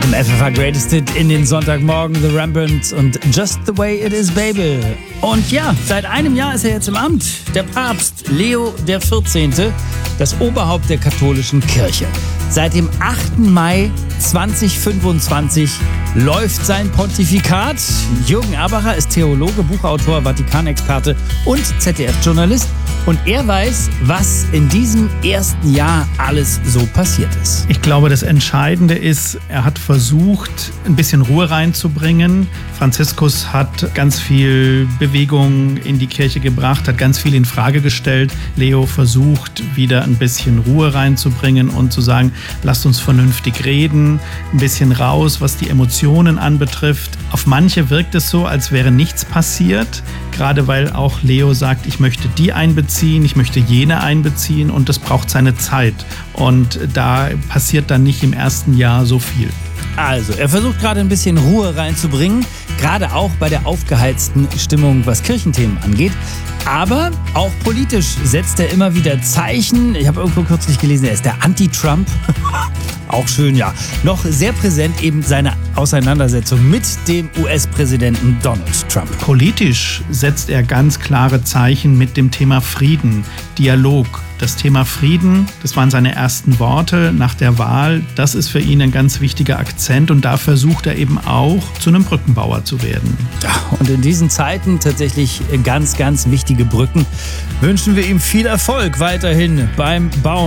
Am FFH Greatest Hit in den Sonntagmorgen, The Rembrandts und Just the Way It Is, Baby. Und ja, seit einem Jahr ist er jetzt im Amt. Der Papst Leo XIV., das Oberhaupt der katholischen Kirche. Seit dem 8. Mai 2025 läuft sein Pontifikat. Jürgen Abacher ist Theologe, Buchautor, Vatikanexperte und ZDF-Journalist. Und er weiß, was in diesem ersten Jahr alles so passiert ist. Ich glaube, das Entscheidende ist, er hat versucht, ein bisschen Ruhe reinzubringen. Franziskus hat ganz viel Bewegung in die Kirche gebracht, hat ganz viel in Frage gestellt. Leo versucht, wieder ein bisschen Ruhe reinzubringen und zu sagen, lasst uns vernünftig reden, ein bisschen raus, was die Emotionen anbetrifft. Auf manche wirkt es so, als wäre nichts passiert, gerade weil auch Leo sagt, ich möchte die einbeziehen, ich möchte jene einbeziehen und das braucht seine Zeit. Und da passiert dann nicht im ersten Jahr so viel. Also, er versucht gerade ein bisschen Ruhe reinzubringen, gerade auch bei der aufgeheizten Stimmung, was Kirchenthemen angeht. Aber auch politisch setzt er immer wieder Zeichen. Ich habe irgendwo kürzlich gelesen, er ist der Anti-Trump. Auch schön, ja. Noch sehr präsent eben seine Auseinandersetzung mit dem US-Präsidenten Donald Trump. Politisch setzt er ganz klare Zeichen mit dem Thema Frieden, Dialog. Das Thema Frieden, das waren seine ersten Worte nach der Wahl. Das ist für ihn ein ganz wichtiger Akzent und da versucht er eben auch, zu einem Brückenbauer zu werden. Ja, und in diesen Zeiten tatsächlich ganz, ganz wichtige Brücken. Wünschen wir ihm viel Erfolg weiterhin beim Bauen.